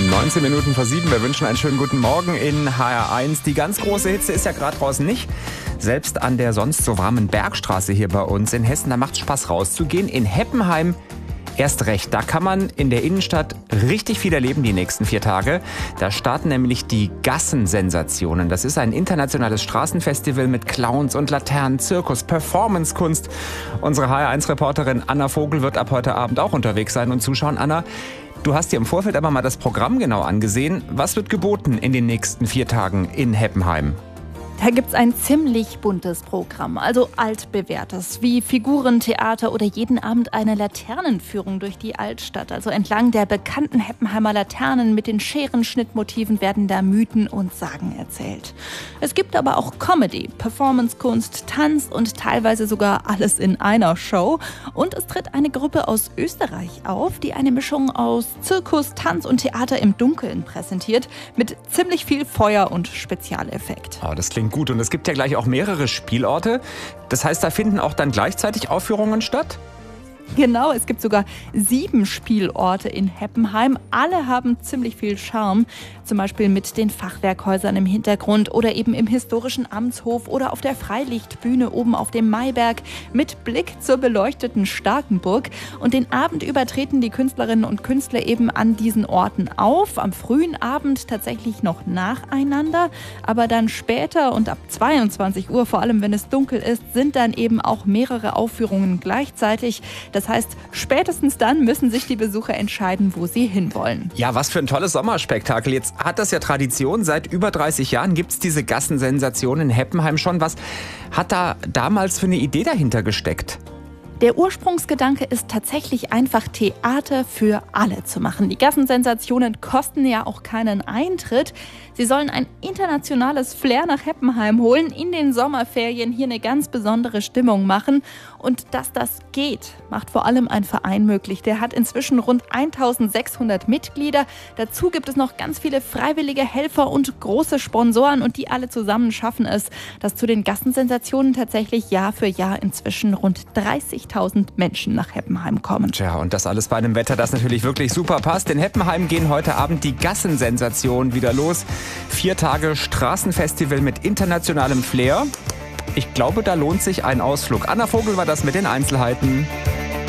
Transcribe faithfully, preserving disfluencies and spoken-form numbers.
neunzehn Minuten vor sieben. Wir wünschen einen schönen guten Morgen in H R eins. Die ganz große Hitze ist ja gerade draußen nicht. Selbst an der sonst so warmen Bergstraße hier bei uns in Hessen, da macht es Spaß rauszugehen. In Heppenheim erst recht. Da kann man in der Innenstadt richtig viel erleben die nächsten vier Tage. Da starten nämlich die Gassensensationen. Das ist ein internationales Straßenfestival mit Clowns und Laternen, Zirkus, Performancekunst. Unsere H R eins Reporterin Anna Vogel wird ab heute Abend auch unterwegs sein und zuschauen. Anna, du hast dir im Vorfeld aber mal das Programm genau angesehen. Was wird geboten in den nächsten vier Tagen in Heppenheim? Da gibt's ein ziemlich buntes Programm, also altbewährtes, wie Figurentheater oder jeden Abend eine Laternenführung durch die Altstadt. Also entlang der bekannten Heppenheimer Laternen mit den Scherenschnittmotiven werden da Mythen und Sagen erzählt. Es gibt aber auch Comedy, Performancekunst, Tanz und teilweise sogar alles in einer Show. Und es tritt eine Gruppe aus Österreich auf, die eine Mischung aus Zirkus, Tanz und Theater im Dunkeln präsentiert, mit ziemlich viel Feuer und Spezialeffekt. Oh, das klingt gut. Und es gibt ja gleich auch mehrere Spielorte. Das heißt, da finden auch dann gleichzeitig Aufführungen statt? Genau, es gibt sogar sieben Spielorte in Heppenheim. Alle haben ziemlich viel Charme. Zum Beispiel mit den Fachwerkhäusern im Hintergrund oder eben im historischen Amtshof oder auf der Freilichtbühne oben auf dem Maiberg mit Blick zur beleuchteten Starkenburg. Und den Abend über treten die Künstlerinnen und Künstler eben an diesen Orten auf. Am frühen Abend tatsächlich noch nacheinander. Aber dann später und ab zweiundzwanzig Uhr, vor allem wenn es dunkel ist, sind dann eben auch mehrere Aufführungen gleichzeitig. Das heißt, spätestens dann müssen sich die Besucher entscheiden, wo sie hinwollen. Ja, was für ein tolles Sommerspektakel. Jetzt hat das ja Tradition. Seit über dreißig Jahren gibt es diese Gassensensation in Heppenheim schon. Was hat da damals für eine Idee dahinter gesteckt? Der Ursprungsgedanke ist tatsächlich einfach Theater für alle zu machen. Die Gassensensationen kosten ja auch keinen Eintritt. Sie sollen ein internationales Flair nach Heppenheim holen, in den Sommerferien hier eine ganz besondere Stimmung machen. Und dass das geht, macht vor allem ein Verein möglich. Der hat inzwischen rund eintausendsechshundert Mitglieder. Dazu gibt es noch ganz viele freiwillige Helfer und große Sponsoren. Und die alle zusammen schaffen es, dass zu den Gassensensationen tatsächlich Jahr für Jahr inzwischen rund dreißigtausend Menschen nach Heppenheim kommen. Tja, und das alles bei einem Wetter, das natürlich wirklich super passt. In Heppenheim gehen heute Abend die Gassensensationen wieder los. Vier Tage Straßenfestival mit internationalem Flair. Ich glaube, da lohnt sich ein Ausflug. Anna Vogel war das mit den Einzelheiten.